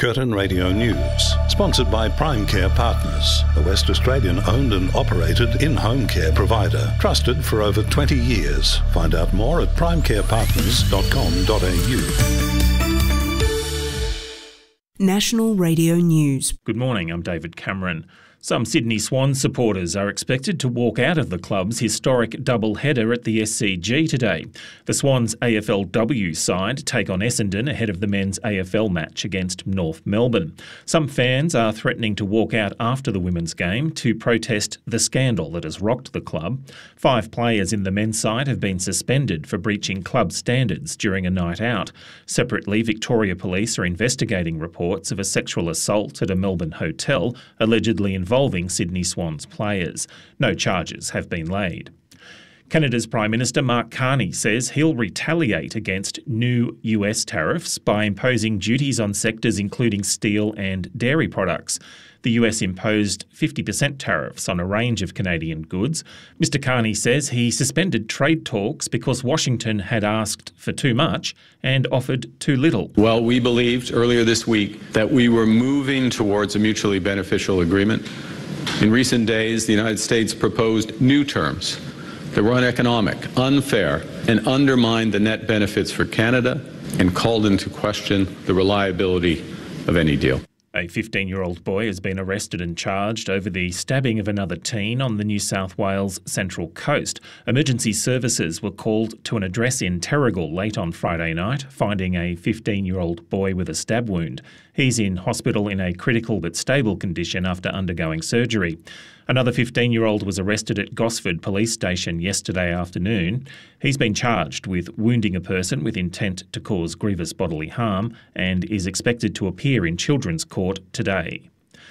Curtin Radio News, sponsored by Prime Care Partners, a West Australian owned and operated in-home care provider, trusted for over 20 years. Find out more at primecarepartners.com.au. National Radio News. Good morning, I'm David Cameron. Some Sydney Swans supporters are expected to walk out of the club's historic double-header at the SCG today. The Swans AFLW side take on Essendon ahead of the men's AFL match against North Melbourne. Some fans are threatening to walk out after the women's game to protest the scandal that has rocked the club. 5 players in the men's side have been suspended for breaching club standards during a night out. Separately, Victoria Police are investigating reports of a sexual assault at a Melbourne hotel, allegedly involving Sydney Swans players. No charges have been laid. Canada's Prime Minister Mark Carney says he'll retaliate against new US tariffs by imposing duties on sectors including steel and dairy products. The US imposed 50% tariffs on a range of Canadian goods. Mr Carney says he suspended trade talks because Washington had asked for too much and offered too little. Well, we believed earlier this week that we were moving towards a mutually beneficial agreement. In recent days, the United States proposed new terms that were uneconomic, unfair, and undermined the net benefits for Canada and called into question the reliability of any deal. A 15-year-old boy has been arrested and charged over the stabbing of another teen on the New South Wales Central Coast. Emergency services were called to an address in Terrigal late on Friday night, finding a 15-year-old boy with a stab wound. He's in hospital in a critical but stable condition after undergoing surgery. Another 15-year-old was arrested at Gosford Police Station yesterday afternoon. He's been charged with wounding a person with intent to cause grievous bodily harm and is expected to appear in Children's Court today.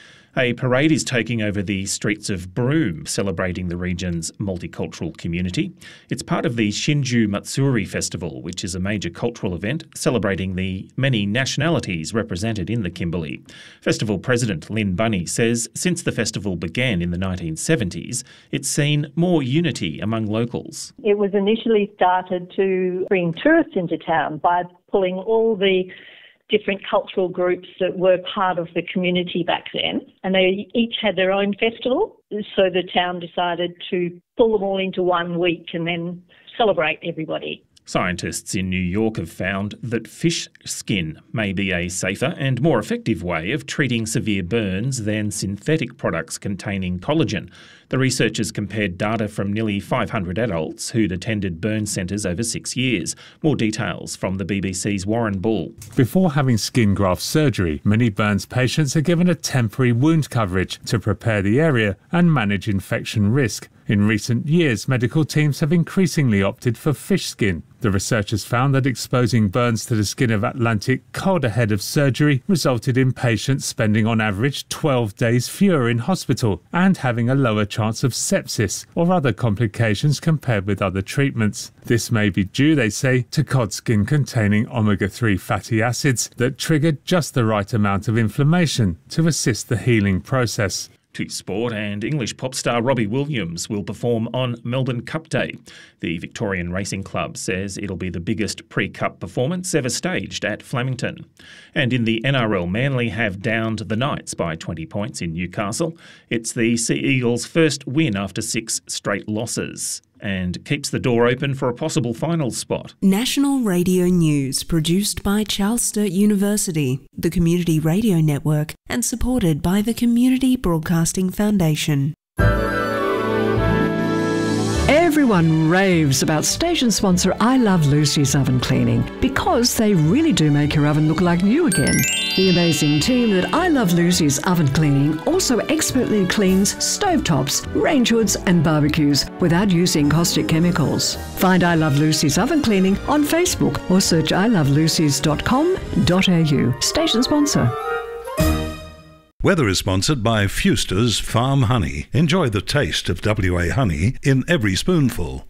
A parade is taking over the streets of Broome, celebrating the region's multicultural community. It's part of the Shinju Matsuri Festival, which is a major cultural event celebrating the many nationalities represented in the Kimberley. Festival President Lynn Bunny says since the festival began in the 1970s, it's seen more unity among locals. It was initially started to bring tourists into town by pulling all the different cultural groups that were part of the community back then, and they each had their own festival, so the town decided to pull them all into one week and then celebrate everybody. Scientists in New York have found that fish skin may be a safer and more effective way of treating severe burns than synthetic products containing collagen. The researchers compared data from nearly 500 adults who'd attended burn centres over 6 years. More details from the BBC's Warren Bull. Before having skin graft surgery, many burns patients are given a temporary wound coverage to prepare the area and manage infection risk. In recent years, medical teams have increasingly opted for fish skin. The researchers found that exposing burns to the skin of Atlantic cod ahead of surgery resulted in patients spending on average 12 days fewer in hospital and having a lower chance of sepsis or other complications compared with other treatments. This may be due, they say, to cod skin containing omega-3 fatty acids that trigger just the right amount of inflammation to assist the healing process. To sport, and English pop star Robbie Williams will perform on Melbourne Cup Day. The Victorian Racing Club says it'll be the biggest pre-Cup performance ever staged at Flemington. And in the NRL, Manly have downed the Knights by 20 points in Newcastle. It's the Sea Eagles' first win after 6 straight losses and keeps the door open for a possible finals spot. National Radio News, produced by Charles Sturt University, the Community Radio Network, and supported by the Community Broadcasting Foundation. Everyone raves about station sponsor I Love Lucy's Oven Cleaning because they really do make your oven look like new again. The amazing team at I Love Lucy's Oven Cleaning also expertly cleans stovetops, range hoods and barbecues without using caustic chemicals. Find I Love Lucy's Oven Cleaning on Facebook or search ilovelucys.com.au. Station sponsor. Weather is sponsored by Fuster's Farm Honey. Enjoy the taste of WA honey in every spoonful.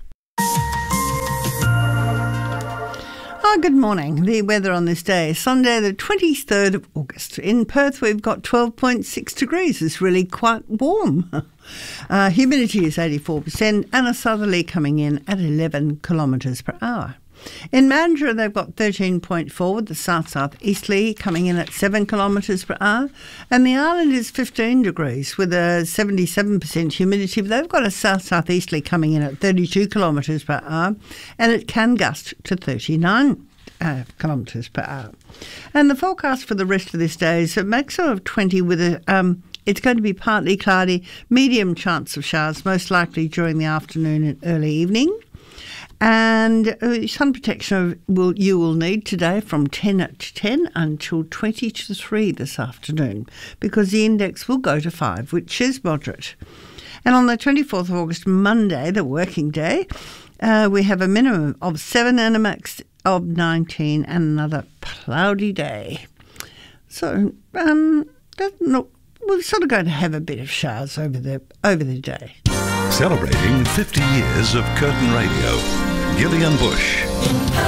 Good morning. The weather on this day, Sunday the 23rd of August. In Perth we've got 12.6 degrees. It's really quite warm. Humidity is 84% and a southerly coming in at 11 kilometres per hour. In Mandurah, they've got 13.4 with the south-southeasterly coming in at 7 kilometres per hour. And the island is 15 degrees with a 77% humidity. But they've got a south-southeasterly coming in at 32 kilometres per hour. And it can gust to 39 kilometres per hour. And the forecast for the rest of this day is a maximum of 20 with a... It's going to be partly cloudy, medium chance of showers, most likely during the afternoon and early evening. And sun protection you will need today from 10 to 10 until 20 to 3 this afternoon, because the index will go to 5, which is moderate. And on the 24th of August, Monday, the working day, we have a minimum of 7 and a max of 19 and another cloudy day. So, we're sort of going to have a bit of showers over the day. Celebrating 50 years of Curtin Radio. Gillian Bush.